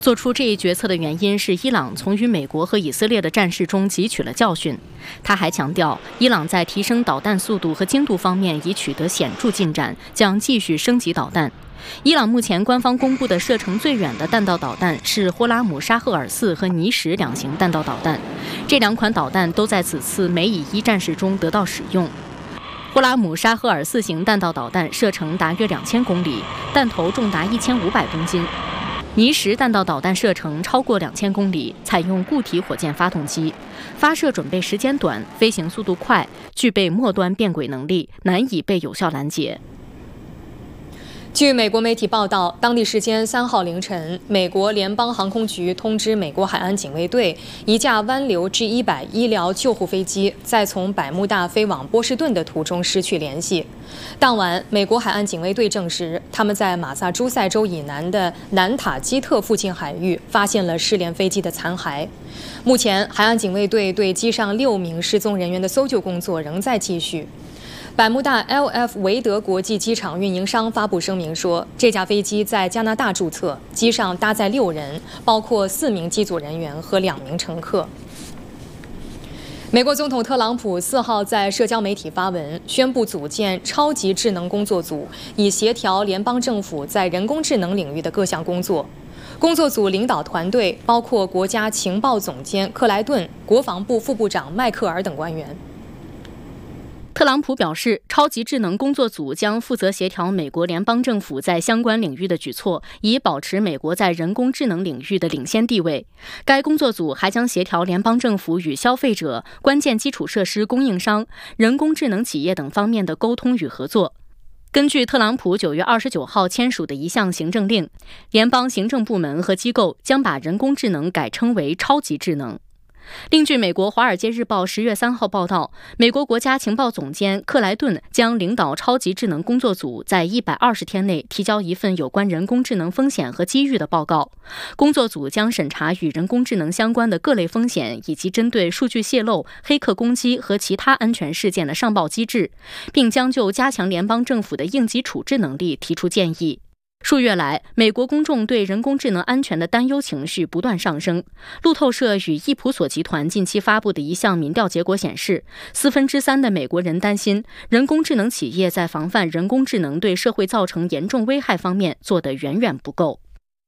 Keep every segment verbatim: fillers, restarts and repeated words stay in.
做出这一决策的原因是伊朗从与美国和以色列的战事中汲取了教训。他还强调，伊朗在提升导弹速度和精度方面已取得显著进展，将继续升级导弹。伊朗目前官方公布的射程最远的弹道导弹是霍拉姆沙赫尔四和尼什两型弹道导弹，这两款导弹都在此次美以一战事中得到使用。霍拉姆沙赫尔四型弹道导弹射程大约两千公里，弹头重达一千五百公斤。尼什弹道导弹射程超过两千公里，采用固体火箭发动机，发射准备时间短，飞行速度快，具备末端变轨能力，难以被有效拦截。 据美国媒体报道，当地时间三号凌晨，美国联邦航空局通知美国海岸警卫队，一架湾流 G 一百 医疗救护飞机在从百慕大飞往波士顿的途中失去联系。当晚，美国海岸警卫队证实，他们在马萨诸塞州以南的南塔基特附近海域发现了失联飞机的残骸。目前，海岸警卫队对机上六名失踪人员的搜救工作仍在继续。百慕大 L F 维德国际机场运营商发布声明说，这架飞机在加拿大注册，机上搭载六人，包括四名机组人员和两名乘客。美国总统特朗普四号在社交媒体发文，宣布组建超级智能工作组，以协调联邦政府在人工智能领域的各项工作。工作组领导团队包括国家情报总监克莱顿、国防部副部长迈克尔等官员。 特朗普表示，超级智能工作组将负责协调美国联邦政府在相关领域的举措，以保持美国在人工智能领域的领先地位。该工作组还将协调联邦政府与消费者、关键基础设施供应商、人工智能企业等方面的沟通与合作。根据特朗普九月二十九号签署的一项行政令，联邦行政部门和机构将把人工智能改称为超级智能。另据美国《华尔街日报》十月三号报道，美国国家情报总监克莱顿将领导超级智能工作组，在一百二十天内提交一份有关人工智能风险和机遇的报告。工作组将审查与人工智能相关的各类风险，以及针对数据泄露、黑客攻击和其他安全事件的上报机制，并将就加强联邦政府的应急处置能力提出建议。数月来，美国公众对人工智能安全的担忧情绪不断上升。路透社与易普索集团近期发布的一项民调结果显示，四分之三的美国人担心人工智能企业在防范人工智能对社会造成严重危害方面做得远远不够。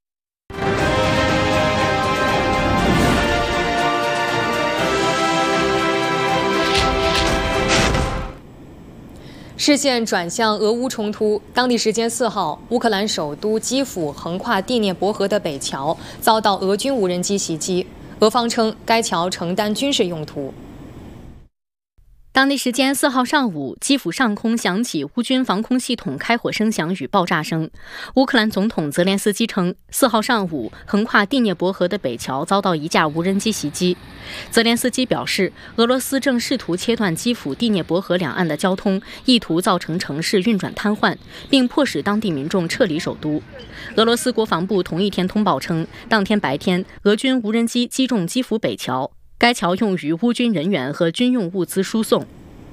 视线转向俄乌冲突，当地时间四号，乌克兰首都基辅横跨第聂伯河的北桥遭到俄军无人机袭击，俄方称该桥承担军事用途。 当地时间四号上午，基辅上空响起乌军防空系统开火声响与爆炸声。乌克兰总统泽连斯基称，四号上午横跨第聂伯河的北桥遭到一架无人机袭击。泽连斯基表示，俄罗斯正试图切断基辅第聂伯河两岸的交通，意图造成城市运转瘫痪，并迫使当地民众撤离首都。俄罗斯国防部同一天通报称，当天白天，俄军无人机击中基辅北桥。该桥用于乌军人员和军用物资输送。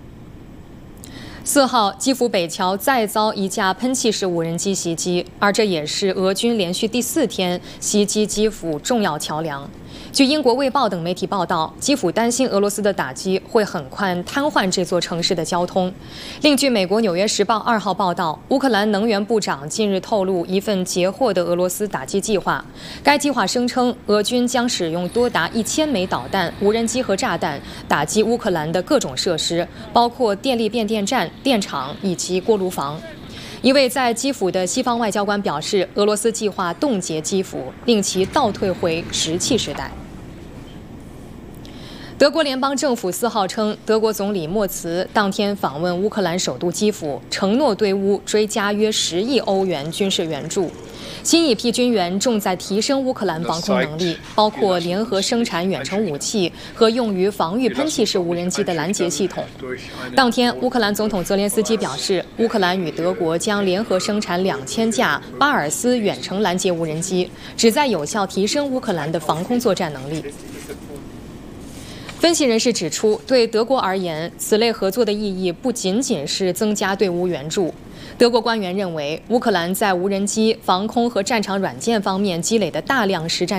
四号，基辅北桥再遭一架喷气式无人机袭击，而这也是俄军连续第四天袭击基辅重要桥梁。据英国《卫报》等媒体报道，基辅担心俄罗斯的打击会很快瘫痪这座城市的交通。另据美国《纽约时报》二号报道，乌克兰能源部长近日透露一份截获的俄罗斯打击计划。该计划声称，俄军将使用多达一千枚导弹、无人机和炸弹打击乌克兰的各种设施，包括电力变电站、电厂以及锅炉房。一位在基辅的西方外交官表示，俄罗斯计划冻结基辅，令其倒退回石器时代。德国联邦政府四号称，德国总理默茨当天访问乌克兰首都基辅，承诺对乌追加约十亿欧元军事援助。新一批军援重在提升乌克兰防空能力，包括联合生产远程武器和用于防御喷气式无人机的拦截系统。当天，乌克兰总统泽连斯基表示，乌克兰与德国将联合生产两千架巴尔斯远程拦截无人机，旨在有效提升乌克兰的防空作战能力。分析人士指出，对德国而言，此类合作的意义不仅仅是增加对乌援助。德国官员认为，乌克兰在无人机、防空和战场软件方面积累的大量实战